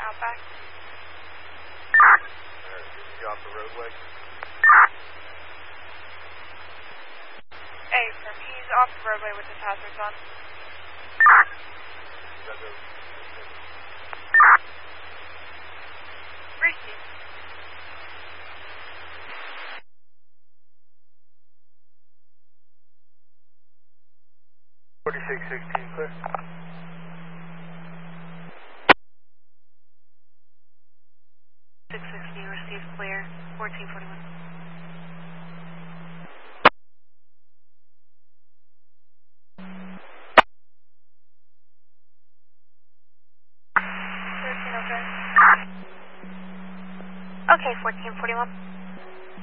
Outback. Is he off the roadway? Hey, sir, he's off the roadway with his hazards on. Receive. Clear. 660 received clear. 1441. Okay, 1441.